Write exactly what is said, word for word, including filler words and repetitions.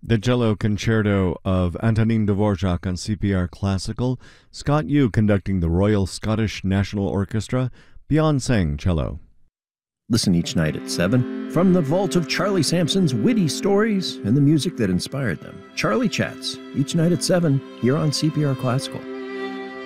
The cello concerto of Antonin Dvorak on C P R Classical, Scott Yu conducting the Royal Scottish National Orchestra, Beyond sang cello. Listen each night at seven from the vault of Charlie Sampson's witty stories and the music that inspired them. Charlie Chats, each night at seven, here on C P R Classical.